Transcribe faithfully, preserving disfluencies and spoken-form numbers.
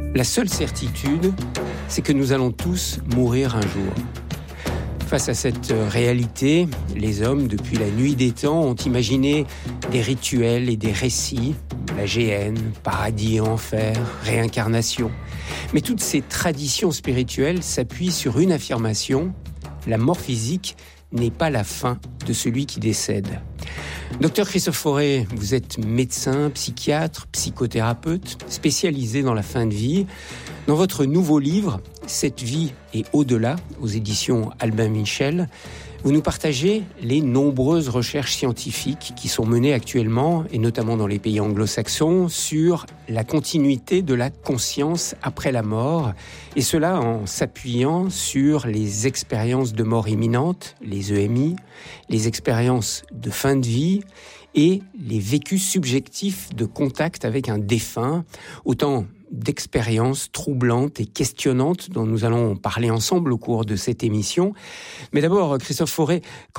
La seule certitude, c'est que nous allons tous mourir un jour. Face à cette réalité, les hommes, depuis la nuit des temps, ont imaginé des rituels et des récits, la géhenne, paradis et enfer, réincarnation. Mais toutes ces traditions spirituelles s'appuient sur une affirmation: la mort physique n'est pas la fin de celui qui décède. Docteur Christophe Fauré, vous êtes médecin, psychiatre, psychothérapeute, spécialisé dans la fin de vie. Dans votre nouveau livre, Cette vie et au-delà, aux éditions Albin Michel, vous nous partagez les nombreuses recherches scientifiques qui sont menées actuellement, et notamment dans les pays anglo-saxons, sur la continuité de la conscience après la mort, et cela en s'appuyant sur les expériences de mort imminente, les E M I, les expériences de fin de vie et les vécus subjectifs de contact avec un défunt, autant d'expériences troublantes et questionnantes dont nous allons parler ensemble au cours de cette émission. Mais d'abord, Christophe Fauré,